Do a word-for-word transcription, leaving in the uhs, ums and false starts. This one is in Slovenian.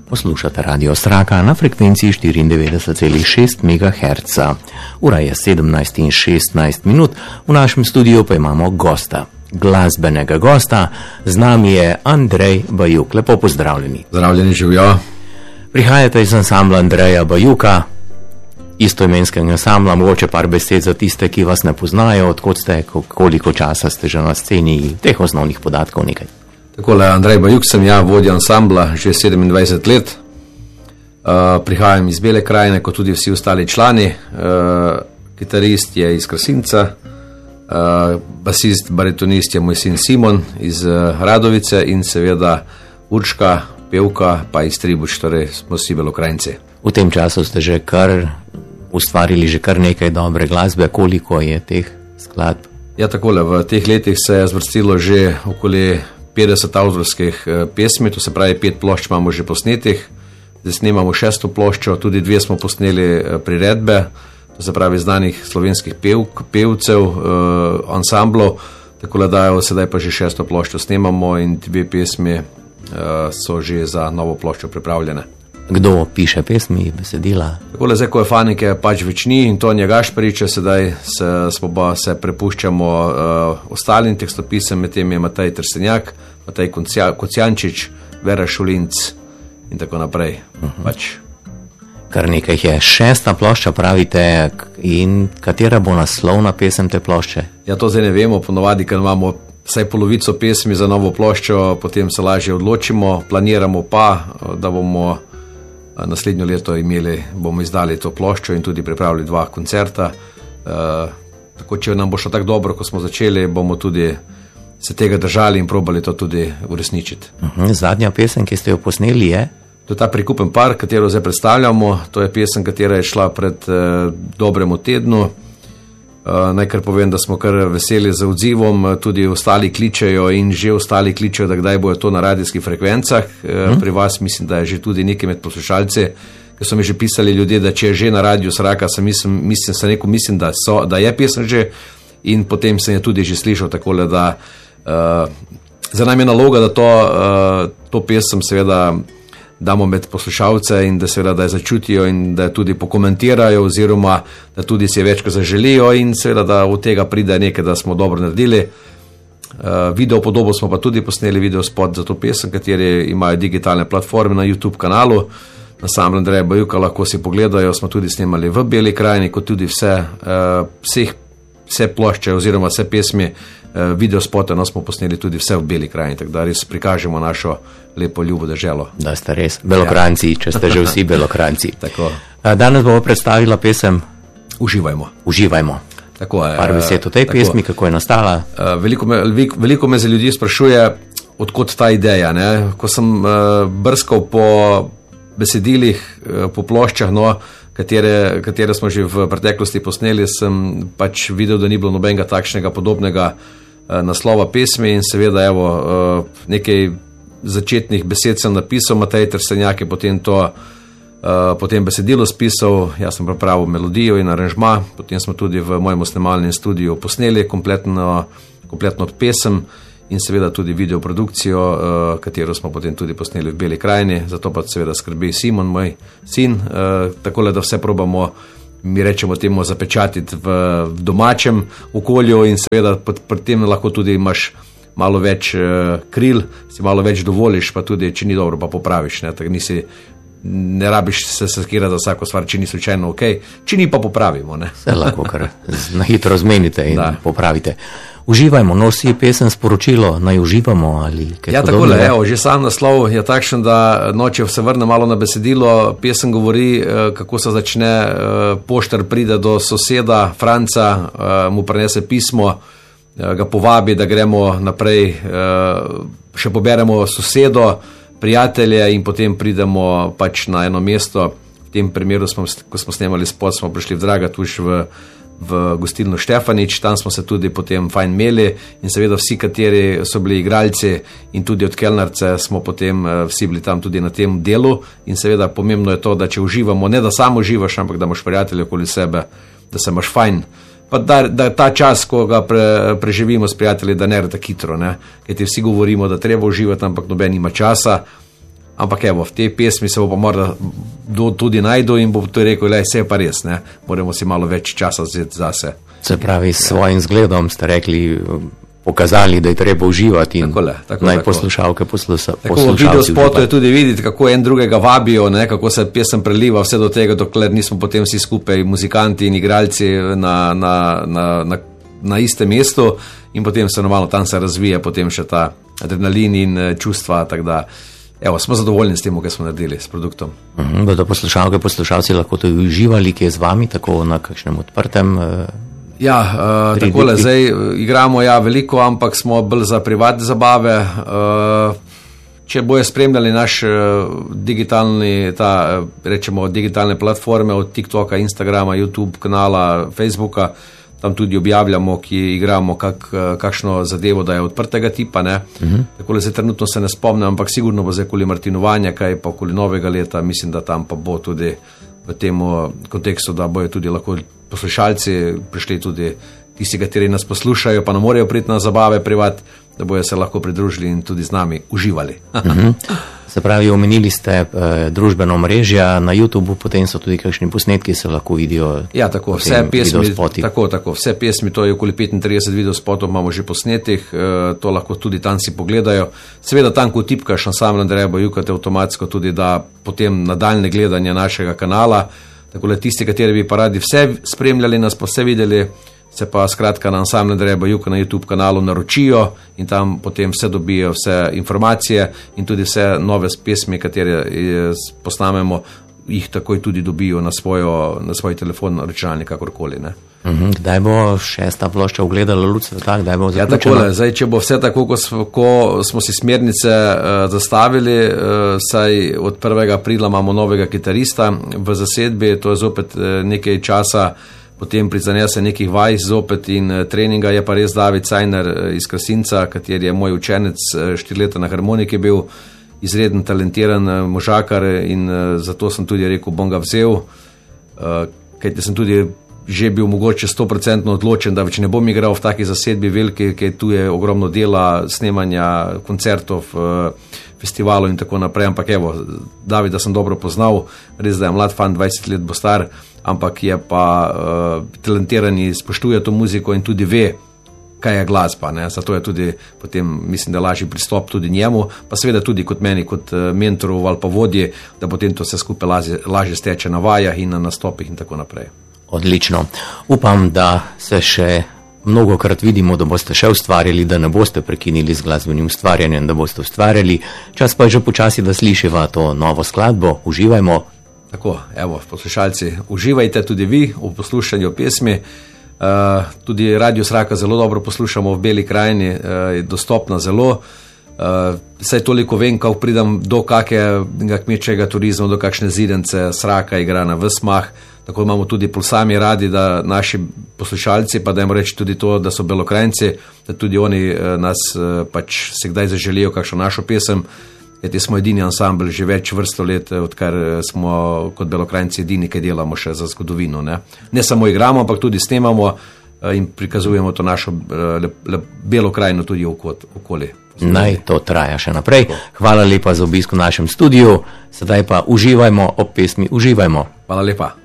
Poslušate Radio Straka na frekvenciji štiriindevetdeset celih šest megaherca. Ura je sedemnajst in šestnajst minut, v našem studiu pa imamo gosta, glasbenega gosta, z nami je Andrej Bajuk. Lepo pozdravljeni. Zdravljeni, živijo. Prihajate iz ansambla Andreja Bajuka, istoimenskega ansambla, mogoče par besed za tiste, ki vas ne poznajo, odkot ste, koliko časa ste že na sceni, teh osnovnih podatkov nekaj. Takole, Andrej Bajuk sem ja, vodja ansambla že sedemindvajset let. Uh, prihajam iz Bele krajine, kot tudi vsi ostali člani. Uh, kitarist je iz Krasinca, uh, basist, baritonist je moj sin Simon iz uh, Radovice in seveda Urška, pevka, pa iz Tribuč, torej smo vsi Belokrajinci. V tem času ste že kar ustvarili že kar nekaj dobre glasbe, koliko je teh skladb? Ja, takole, v teh letih se je zvrstilo že okoli petdeset avtorskih pesmi, to se pravi pet plošč imamo že posnetih, zdaj snemamo šesto ploščo, tudi dve smo posneli priredbe, to se pravi znanih slovenskih pevk, pevcev, eh, ansamblov, tako da sedaj pa že šesto ploščo snemamo in dve pesmi eh, so že za novo ploščo pripravljene. Kdo piše pesmi, besedila? Takole, zdaj, ko je Fanike pač več ni in to njagaš priča, sedaj se, pa se prepuščamo uh, ostalim tekstopisem, med tem je Matej Trstenjak, Matej Kocijančič, Vera Šulinc in tako naprej. Uh-huh. Pač. Kar nekaj je. Šesta plošča pravite, in katera bo naslovna pesem te plošče? Ja, to zdaj ne vemo, ponovadi, ker imamo vsaj polovico pesmi za novo ploščo, potem se lažje odločimo, planiramo pa, da bomo naslednjo leto imeli, bomo izdali to ploščo in tudi pripravili dva koncerta. E, tako, če nam bo šlo tako dobro, ko smo začeli, bomo tudi se tega držali in probali to tudi uresničiti. Uh-huh. Zadnja pesem, ki ste jo posneli, je? To je ta Prikupen par, katero zdaj predstavljamo. To je pesem, katera je šla pred eh, dobremu tednu. Uh, najkar povem, da smo kar veseli za odzivom, tudi ostali kličejo in že ostali kličejo, da kdaj bojo to na radijskih frekvencah. Uh, hmm. Pri vas mislim, da je že tudi nekaj med poslušalci, ki so mi že pisali ljudje, da če je že na radiju Sraka, sem mislim, mislim, sem rekel, mislim da, so, da je pesem že in potem sem je tudi že slišal, takole, da uh, za nami je naloga, da to, uh, to pesem seveda damo med poslušalce in da seveda da je začutijo in da tudi pokomentirajo oziroma da tudi si je večkrat zaželijo in seveda da od tega pride nekaj, da smo dobro naredili. Uh, video podobo smo pa tudi posneli, video spot za to pesem, kateri imajo digitalne platforme na YouTube kanalu, na samem Andreja Bajuka, lahko si pogledajo, smo tudi snemali v Beli krajini, kot tudi vse, uh, vseh, vse plošče oziroma vse pesmi, uh, video spote, no smo posneli tudi vse v Beli krajini, tako da res prikažemo našo lepo ljubo deželo. Da ste res Belokranci, ja. Če ste že vsi Belokranci. Tako. Danes bomo predstavila pesem Uživajmo. Uživajmo. Tako je. Par besed o tej tako. Pesmi, kako je nastala? Veliko me, veliko me za ljudi sprašuje, odkot ta ideja. Ne? Ko sem uh, brskal po besedilih, uh, po ploščah, no, katere, katere smo že v preteklosti posneli, sem pač videl, da ni bilo nobenega takšnega podobnega uh, naslova pesmi in seveda evo, uh, nekaj začetnih besed sem napisal, Matej Trstenjak je potem to uh, potem besedilo spisal, jaz sem pripravil melodijo in aranžma, potem smo tudi v mojem snemalnem studiu posneli kompletno, kompletno pesem in seveda tudi videoprodukcijo, uh, katero smo potem tudi posneli v Beli krajini, zato pa seveda skrbi Simon, moj sin, uh, takole, da vse probamo, mi rečemo temu, zapečatiti v, v domačem okolju in seveda pri tem lahko tudi imaš malo več uh, kril, si malo več dovoliš, pa tudi, če ni dobro, pa popraviš. Ne, tako nisi, ne rabiš se sekirati za vsako stvar, če ni slučajno ok, če ni pa popravimo. Ne. Se lahko kar na hitro zmenite in da. Popravite. Uživajmo, nosi pesem sporočilo, naj uživamo ali kaj ja, podobno. Ja, takole, evo, že sam naslov je takšen, da noče se vrne malo na besedilo, pesem govori, kako se začne, poštar pride do soseda, Franca, mu prenese pismo, ga povabi, da gremo naprej, še poberemo sosedo, prijatelje in potem pridemo pač na eno mesto. V tem primeru, smo, ko smo snemali spot, smo prišli v Dragatuš v, v gostilno Štefanič, tam smo se tudi potem fajn imeli in seveda vsi, kateri so bili igralci in tudi od kelnarce, smo potem vsi bili tam tudi na tem delu in seveda pomembno je to, da če uživamo, ne da samo uživaš, ampak da imaš prijatelje okoli sebe, da se imaš fajn. Pa da, da ta čas, ko ga pre, preživimo s prijatelji, da ne gre tako hitro, ne? Ker ti vsi govorimo, da treba uživati, ampak noben ima časa, ampak evo, v tej pesmi se bo pa morda tudi najdu in bo to rekel, le, vse je pa res, ne, moramo si malo več časa vzeti zase. Se pravi, s svojim zgledom ste rekli, pokazali, da je treba uživati in takole, tako, naj tako. poslušalke posluša, tako, poslušalci video spotu je tudi videti, kako en drugega vabijo, ne, kako se pesem preliva vse do tega, dokler nismo potem vsi skupaj muzikanti in igralci na, na, na, na, na istem mestu in potem se normalno tam se razvija potem še ta adrenalin in čustva, tako da evo, smo zadovoljni s tem, kaj smo naredili s produktom. Uh-huh, bodo poslušalke, poslušalci lahko tudi uživali, ki je z vami, tako na kakšnem odprtem uh, Ja, uh, takole, zdaj igramo ja veliko, ampak smo bolj za privatne zabave. Uh, če bojo spremljali naš uh, digitalni, ta, rečemo, digitalne platforme od TikToka, Instagrama, YouTube kanala, Facebooka, tam tudi objavljamo, ki igramo kak, kakšno zadevo, da je odprtega tipa, ne. Uh-huh. Takole, zdaj trenutno se ne spomnim, ampak sigurno bo zdaj okoli Martinovanja, kaj pa okoli novega leta, mislim, da tam pa bo tudi v tem kontekstu, da bojo tudi lahko poslušalci prišli tudi tisti, kateri nas poslušajo, pa ne morejo priti na zabave privat, da bojo se lahko pridružili in tudi z nami uživali. Uh-huh. Se pravi, omenili ste eh, družbeno mrežja na YouTubeu, potem so tudi kakšni posnetki, se lahko vidijo. Ja, tako, vse pesmi, tako, tako, vse pesmi, to je okoli petintrideset videospotov, imamo že posnetih, eh, to lahko tudi tam si pogledajo. Seveda tam, ko tipkaš Ansambel Andreja Bajuka, te avtomatsko tudi da potem nadaljne gledanje našega kanala, tako da tisti, kateri bi pa radi vse spremljali, nas pa vse videli, se pa skratka na Ansambel Andreja Bajuka na YouTube kanalu naročijo in tam potem vse dobijo, vse informacije in tudi vse nove pesmi, katere posnamemo, jih takoj tudi dobijo na, svojo, na svoj telefon, računalnik, kakorkoli. Ne. Uhum, kdaj bo šesta plošča ugledala luč sveta, kdaj bo zaključena? Ja, takole, zdaj, če bo vse tako, ko smo, ko smo si smernice uh, zastavili, uh, saj od prvega aprila imamo novega kitarista v zasedbi, to je zopet uh, nekaj časa, potem prizanese nekih vaj zopet in uh, treninga, je pa res David Cajner uh, iz Krasinca, kateri je moj učenec, uh, štiri leta na harmoniki bil, izreden talentiran uh, možakar in uh, zato sem tudi rekel, bom ga vzel, uh, kajte sem tudi že bil mogoče sto procentno odločen, da več ne bom igral v taki zasedbi veliki, ker tu je ogromno dela, snemanja koncertov, festivalov in tako naprej, ampak evo, Davida sem dobro poznal, res da je mlad fan, dvajset let bo star, ampak je pa uh, talentiran in spoštuje to muziko in tudi ve, kaj je glasba, ne? Zato je tudi potem, mislim, da lažji pristop tudi njemu, pa seveda tudi kot meni, kot mentorov ali pa vodje, da potem to vse skupaj lažje, lažje steče na vajah in na nastopih in tako naprej. Odlično. Upam, da se še mnogokrat vidimo, da boste še ustvarjali, da ne boste prekinili z glasbenim ustvarjanjem, da boste ustvarjali. Čas pa je že počasi, da slišiva to novo skladbo. Uživajmo. Tako, evo, poslušalci, uživajte tudi vi v poslušanju pesmi. Uh, tudi Radio Sraka zelo dobro poslušamo v Beli krajini, uh, je dostopna zelo. Uh, saj toliko vem, kako pridem do kakega kmečjega turizma, do kakšne zidence, Sraka igra na ves mah. Tako imamo tudi sami radi, da naši poslušalci, pa dajmo reči tudi to, da so Belokrajinci, da tudi oni eh, nas eh, pač se kdaj zaželijo kakšno našo pesem. Jeti smo edini ansambl že več vrsto let, odkar smo kot Belokrajinci edini, ki delamo še za zgodovino. Ne, ne samo igramo, ampak tudi snemamo eh, in prikazujemo to našo eh, le, le, Belokrajino tudi okoli. Naj to traja še naprej. Hvala lepa za obisk v našem studiu, sedaj pa uživajmo ob pesmi Uživajmo. Hvala lepa.